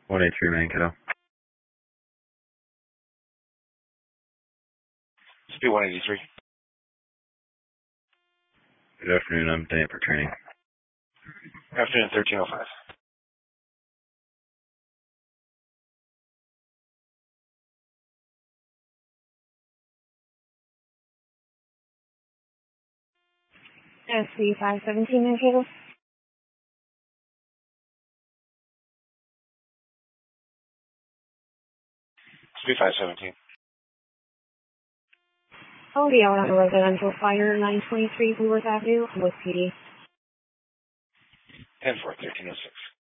183 Mankato. Speed 183. Good afternoon, I'm Dan for training. Afternoon, 1305. SC 517 Mankato. Speed 517. Oh, the Alabama Residential Fire, 923 Blue Earth Avenue, with PD. 10-4, 1306.